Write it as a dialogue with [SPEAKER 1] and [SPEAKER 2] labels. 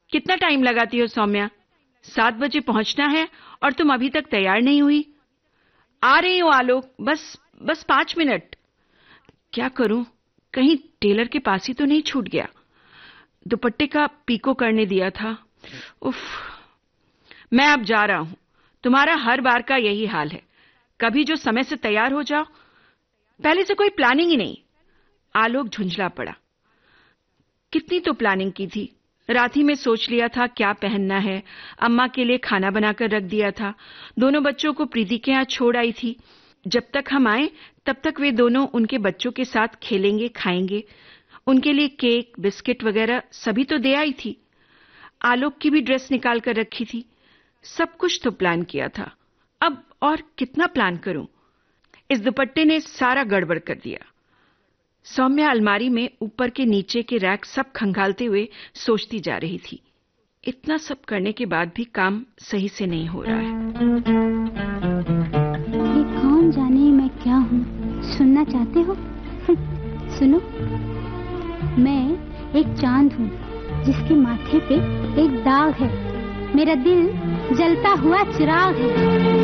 [SPEAKER 1] कितना टाइम लगाती हो सौम्या? 7 बजे पहुंचना है और तुम अभी तक तैयार नहीं हुई। आ रही हूँ आलोक, बस 5 मिनट। क्या करूं, कहीं टेलर के पास ही तो नहीं छूट गया। दुपट्टे का पीको करने दिया था। उफ, मैं अब जा रहा हूं। तुम्हारा हर बार का यही हाल है, कभी जो समय से तैयार हो जाओ, पहले से कोई प्लानिंग ही नहीं। आलोक झुंझला पड़ा। कितनी तो प्लानिंग की थी। रात ही में सोच लिया था क्या पहनना है, अम्मा के लिए खाना बनाकर रख दिया था, दोनों बच्चों को प्रीति के यहाँ छोड़ आई थी। जब तक हम आए तब तक वे दोनों उनके बच्चों के साथ खेलेंगे, खाएंगे। उनके लिए केक, बिस्किट वगैरह सभी तो दे आई थी। आलोक की भी ड्रेस निकाल कर रखी थी। सब कुछ तो प्लान किया था। अब और कितना प्लान करूं? इस दुपट्टे ने सारा गड़बड़ कर दिया। सौम्या अलमारी में ऊपर के नीचे के रैक सब खंगालते हुए सोचती जा रही थी। इतना सब करने के बाद भी काम सही से नहीं हो रहा है।
[SPEAKER 2] ये कौन जाने मैं क्या हूँ, सुनना चाहते हो? सुनो, मैं एक चांद हूँ जिसके माथे पे एक दाग है। मेरा दिल जलता हुआ चिराग है।